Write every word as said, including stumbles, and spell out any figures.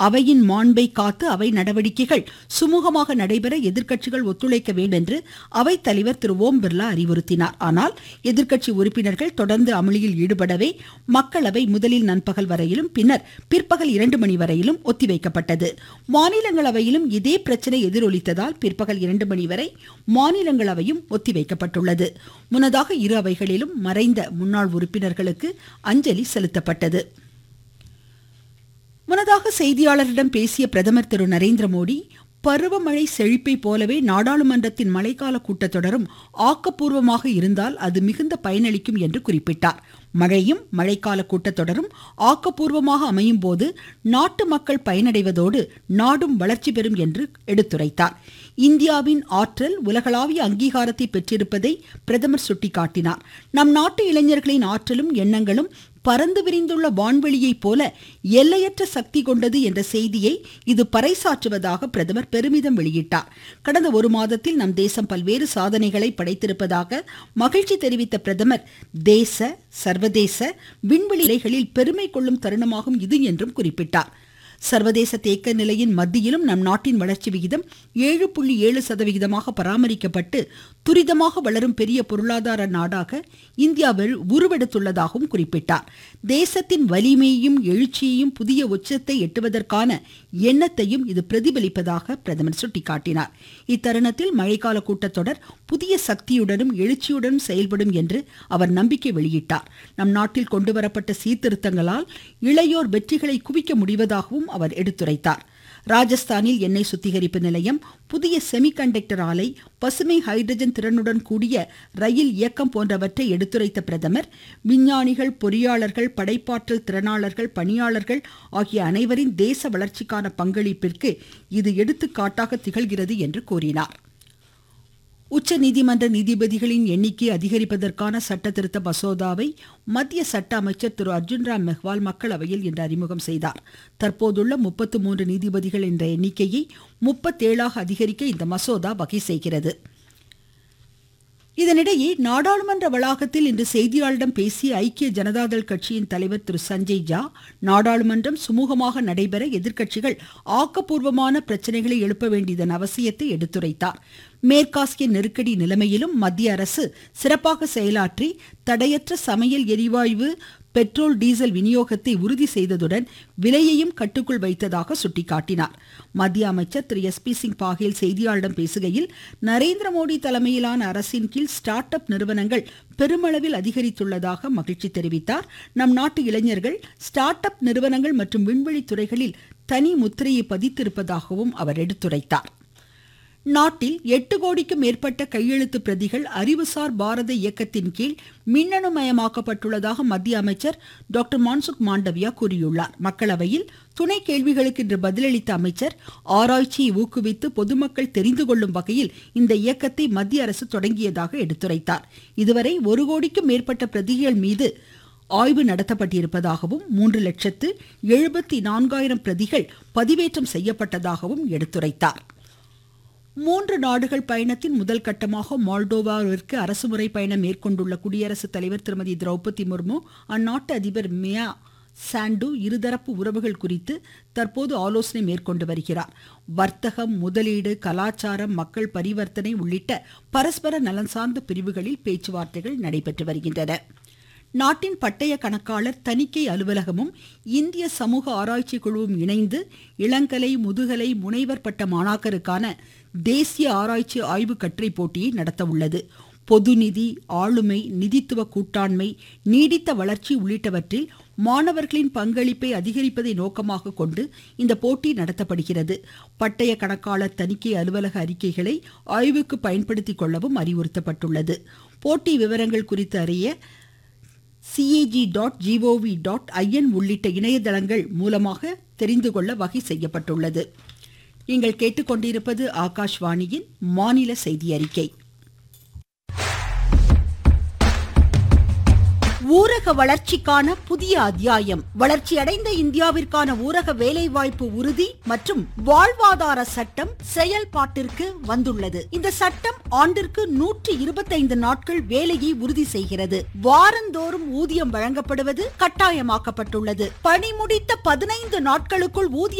அவையின் மாண்பை காத்து அவை நடவடிக்கைகள் சுமூகமாக நடைபெற எதிர்க்கட்சிகள் ஒத்துழைக்க வேண்டும் என்று அவைத் தலைவர் திரு ஓம் பிர்லா அறிவுறுத்தினார். ஆனால் எதிர்க்கட்சி உறுப்பினர்கள் தொடர்ந்து அமளியில் ஈடுபடவே மக்களவை முதலில் நண்பகல் வரையிலும் பின்னர் பிற்பகல் இரண்டு மணி வரையிலும் ஒத்திவைக்கப்பட்டது. மாநிலங்களவையிலும் இதே பிரச்சனை எதிரொலித்ததால் பிற்பகல் இரண்டு மணி வரை மாநிலங்களவையும் ஒத்திவைக்கப்பட்டுள்ளது. முன்னதாக இரு அவைகளிலும் மறைந்த முன்னாள் உறுப்பினர்களுக்கு அஞ்சலி செலுத்தப்பட்டது. முன்னதாக செய்தியாளர்களிடம் பேசிய பிரதமர் திரு நரேந்திர மோடி, பருவமழை செழிப்பை போலவே நாடாளுமன்றத்தின் மழைக்கால கூட்டத்தொடரும் ஆக்கப்பூர்வமாக இருந்தால் அது மிகுந்த பயனளிக்கும் என்று குறிப்பிட்டார். மழையும் மழைக்கால கூட்டத்தொடரும் ஆக்கப்பூர்வமாக அமையும் போது நாட்டு மக்கள் பயனடைவதோடு நாடும் வளர்ச்சி பெறும் என்று எடுத்துரைத்தார். இந்தியாவின் ஆற்றல் உலகளாவிய அங்கீகாரத்தை பெற்றிருப்பதை பிரதமர் சுட்டிக்காட்டினார். நம் நாட்டு இளைஞர்களின் ஆற்றலும் எண்ணங்களும் பறந்து விரிந்துள்ள வான்வெளியை போல எல்லையற்ற சக்தி கொண்டது என்ற செய்தியை இது பறைசாற்றுவதாக பிரதமர் பெருமிதம் வெளியிட்டார். கடந்த ஒரு மாதத்தில் நம் தேசம் பல்வேறு சாதனைகளை படைத்திருப்பதாக மகிழ்ச்சி தெரிவித்த பிரதமர், தேச சர்வதேச விண்வெளி நிலைகளில் பெருமை கொள்ளும் தருணமாகும் இது என்றும் குறிப்பிட்டார். சர்வதேச தேக்க நிலையின் மத்தியிலும் நம் நாட்டின் வளர்ச்சி விகிதம் ஏழு புள்ளி ஏழு சதவிகிதமாக பராமரிக்கப்பட்டு துரிதமாக வளரும் பெரிய பொருளாதார நாடாக இந்தியா உருவெடுத்துள்ளதாகவும் குறிப்பிட்டார். தேசத்தின் வலிமையையும் எழுச்சியையும் புதிய உச்சத்தை எட்டுவதற்கான எண்ணத்தையும் இது பிரதிபலிப்பதாக பிரதமர் சுட்டிக்காட்டினார். இத்தருணத்தில் மழைக்கால கூட்டத்தொடர் புதிய சக்தியுடனும் எழுச்சியுடனும் செயல்படும் என்று அவர் நம்பிக்கை வெளியிட்டார். நம் நாட்டில் கொண்டுவரப்பட்ட சீர்திருத்தங்களால் இளையோர் வெற்றிகளை குவிக்க முடிவதாகவும் அவர் எடுத்துரைத்தார். ராஜஸ்தானில் எண்ணெய் சுத்திகரிப்பு நிலையம், புதிய செமிகண்டக்டர் ஆலை, பசுமை ஹைட்ரஜன் திறனுடன் கூடிய ரயில் இயக்கம் போன்றவற்றை எடுத்துரைத்த பிரதமர், விஞ்ஞானிகள், பொறியாளர்கள், படைப்பாற்றல் திறனாளர்கள், பணியாளர்கள் ஆகிய அனைவரின் தேச வளர்ச்சிக்கான பங்களிப்பிற்கு இது எடுத்துக்காட்டாக திகழ்கிறது என்று கூறினார். உச்ச நீதிமன்ற நீதிபதிகளின் எண்ணிக்கை அதிகரிப்பதற்கான சட்ட திருத்த மசோதாவை மத்திய சட்ட அமைச்சர் திரு அர்ஜுன் ராம் மெஹ்வால் மக்களவையில் இன்று அறிமுகம் செய்தார். தற்போதுள்ள முப்பத்து மூன்று நீதிபதிகள் என்ற எண்ணிக்கையை முப்பத்தேழாக அதிகரிக்க இந்த மசோதா வகை செய்கிறது. இதனிடையே நாடாளுமன்ற வளாகத்தில் இன்று செய்தியாளர்களிடம் பேசிய ஐக்கிய ஜனதாதள் கட்சியின் தலைவர் திரு சஞ்சய் ஜா, நாடாளுமன்றம் சுமூகமாக நடைபெற எதிர்க்கட்சிகள் ஆக்கப்பூர்வமான பிரச்சனைகளை எழுப்ப வேண்டியதன் அவசியத்தை எடுத்துரைத்தார். மேற்காசிய நெருக்கடி நிலைமையிலும் மத்திய அரசு சிறப்பாக செயலாற்றி தடையற்ற சமையல் எரிவாயு, பெட்ரோல், டீசல் விநியோகத்தை உறுதி செய்ததுடன் விலையையும் கட்டுக்குள் வைத்ததாக சுட்டிக்காட்டினார். மத்திய அமைச்சர் திரு எஸ் பி சிங் பாஹேல் செய்தியாளர்களிடம் பேசுகையில், நரேந்திர மோடி தலைமையிலான அரசின் கீழ் ஸ்டார்ட் அப் நிறுவனங்கள் பெருமளவில் அதிகரித்துள்ளதாக மகிழ்ச்சி தெரிவித்தார். நம் நாட்டு இளைஞர்கள் ஸ்டார்ட் அப் நிறுவனங்கள் மற்றும் விண்வெளி துறைகளில் தனி முத்திரையை பதித்திருப்பதாகவும் அவர் எடுத்துரைத்தார். நாட்டில் எட்டு கோடிக்கும் மேற்பட்ட கையெழுத்து பிரதிகள் அறிவுசார் பாரத இயக்கத்தின் கீழ் மின்னணுமயமாக்கப்பட்டுள்ளதாக மத்திய அமைச்சர் டாக்டர் மான்சுக் மாண்டவியா கூறியுள்ளார். மக்களவையில் துணை கேள்விகளுக்கு இன்று பதிலளித்த அமைச்சர், ஆராய்ச்சியை ஊக்குவித்து பொதுமக்கள் தெரிந்து கொள்ளும் வகையில் இந்த இயக்கத்தை மத்திய அரசு தொடங்கியதாக எடுத்துரைத்தார். இதுவரை ஒரு கோடிக்கும் மேற்பட்ட பிரதிகள் மீது ஆய்வு நடத்தப்பட்டிருப்பதாகவும் மூன்று லட்சத்து எழுபத்தி நான்காயிரம் பிரதிகள் பதிவேற்றம் செய்யப்பட்டதாகவும் எடுத்துரைத்தார். மூன்று நாடுகள் பயணத்தின் முதல் கட்டமாக மால்டோவாவிற்கு அரசுமுறை பயணம் மேற்கொண்டுள்ள குடியரசுத் தலைவர் திருமதி திரௌபதி முர்மு, அந்நாட்டு அதிபர் மியா சாண்டு இருதரப்பு உறவுகள் குறித்து தற்போது ஆலோசனை மேற்கொண்டு வருகிறார். வர்த்தகம், முதலீடு, கலாச்சாரம், மக்கள் பரிவர்த்தனை உள்ளிட்ட பரஸ்பர நலன் சார்ந்த பிரிவுகளில் பேச்சுவார்த்தைகள் நடைபெற்று வருகின்றன. நாட்டின் பட்டய கணக்காளர் தணிக்கை அலுவலகமும் இந்திய சமூக ஆராய்ச்சி குழுவும் இணைந்து இளங்கலை, முதுகலை, முனைவர் பட்ட மாணாக்கருக்கான தேசிய ஆராய்ச்சி ஆய்வு கட்டுரை போட்டியை நடத்த உள்ளது. பொதுநிதி, ஆளுமை, நிதித்துவ கூட்டாண்மை, நீடித்த வளர்ச்சி உள்ளிட்டவற்றில் மாணவர்களின் பங்களிப்பை அதிகரிப்பதை நோக்கமாக கொண்டு இந்த போட்டி நடத்தப்படுகிறது. பட்டய கணக்காளர் தணிக்கை அலுவலக அறிக்கைகளை ஆய்வுக்கு பயன்படுத்திக் கொள்ளவும் அறிவுறுத்தப்பட்டுள்ளது. போட்டி விவரங்கள் குறித்து அறிய CAG dot gov dot IN உள்ளிட்ட இணையதளங்கள் மூலமாக தெரிந்து கொள்ள வகை செய்யப்பட்டுள்ளது. நீங்கள் கேட்டுக்கொண்டிருப்பது ஆகாஷ்வாணியின் மாநில செய்தி அறிக்கை. ஊரக வளர்ச்சிக்கான புதிய அத்தியாயம். வளர்ச்சியடைந்த இந்தியாவிற்கான ஊரக வேலைவாய்ப்பு உறுதி மற்றும் வாழ்வாதார சட்டம் செயல்பாட்டிற்கு வந்துள்ளது. இந்த சட்டம் ஆண்டிற்கு நூற்றி இருபத்தைந்து நாட்கள் வேலையை உறுதி செய்கிறது. வாரந்தோறும் ஊதியம் வழங்கப்படுவது கட்டாயமாக்கப்பட்டுள்ளது. பணி முடித்த பதினைந்து நாட்களுக்குள் ஊதியம்